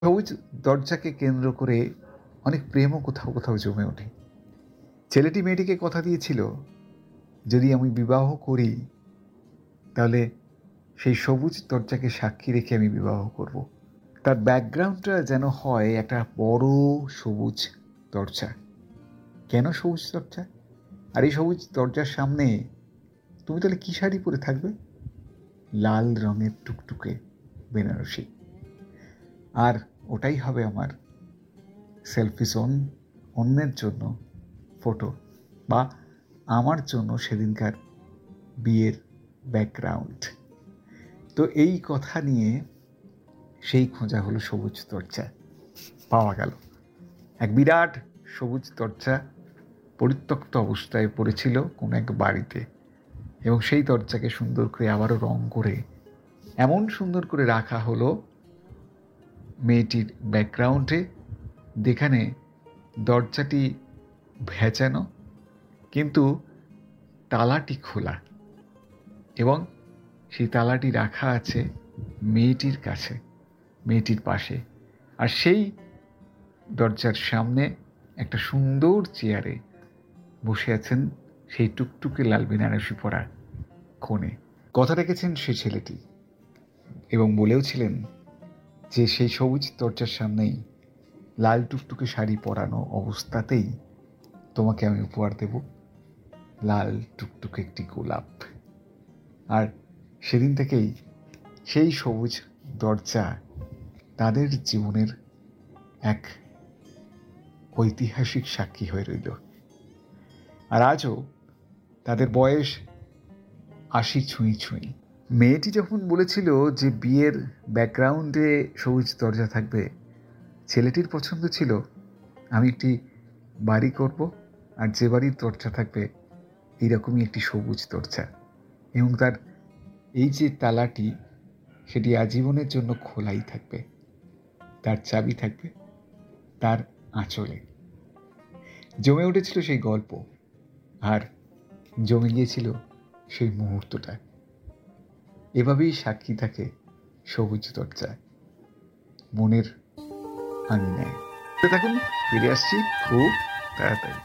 সবুজ দরজাকে কেন্দ্র করে অনেক প্রেমও কোথাও কোথাও জমে ওঠে। ছেলেটি মেয়েটিকে কথা দিয়েছিল, যদি আমি বিবাহ করি তাহলে সেই সবুজ দরজাকে সাক্ষী রেখে আমি বিবাহ করব। তার ব্যাকগ্রাউন্ডটা যেন হয় একটা বড় সবুজ দরজা। কেন সবুজ দরজা? আর এই সবুজ দরজার সামনে তুমি তাহলে কী শাড়ি পরে থাকবে? লাল রঙের টুকটুকে বেনারসি। আর ওটাই হবে আমার সেলফি জোন, অন্যের জন্য ফটো, বা আমার জন্য সেদিনকার বিয়ের ব্যাকগ্রাউন্ড। তো এই কথা নিয়ে সেই খোঁজা হলো সবুজ দরজা। পাওয়া গেল এক বিরাট সবুজ দরজা, পরিত্যক্ত অবস্থায় পড়েছিল কোনো এক বাড়িতে, এবং সেই দরজাকে সুন্দর করে আবারও রং করে এমন সুন্দর করে রাখা হলো মেয়েটির ব্যাকগ্রাউন্ডে, যেখানে দরজাটি ভেজানো কিন্তু তালাটি খোলা, এবং সেই তালাটি রাখা আছে মেয়েটির কাছে, মেয়েটির পাশে। আর সেই দরজার সামনে একটা সুন্দর চেয়ারে বসে আছেন সেই টুকটুকে লাল বেনারসি পরা কনে। কথা রেখেছেন সে ছেলেটি, এবং বলেওছিলেন যে সেই সবুজ দরজার সামনেই লাল টুকটুকে শাড়ি পরানো অবস্থাতেই তোমাকে আমি উপহার দেব লাল টুকটুকে একটি গোলাপ। আর সেদিন থেকেই সেই সবুজ দরজা তাদের জীবনের এক ঐতিহাসিক সাক্ষী হয়ে রইল। আর আজও তাদের বয়স ৮০ ছুঁই ছুঁই। মেয়েটি যখন বলেছিল যে বিয়ের ব্যাকগ্রাউন্ডে সবুজ দরজা থাকবে, ছেলেটির পছন্দ ছিল আমি একটি বাড়ি করব, আর যে বাড়ির দরজা থাকবে এইরকমই একটি সবুজ দরজা, এবং তার এই যে তালাটি সেটি আজীবনের জন্য খোলাই থাকবে, তার চাবি থাকবে তার আঁচলে। জমে উঠেছিল সেই গল্প, আর জমে গিয়েছিল সেই মুহূর্তটা। এভাবেই সাক্ষী থাকে সবুজ দরজা মনের আঙিনায়। দেখুন, ফিরে আসছি খুব তাড়াতাড়ি।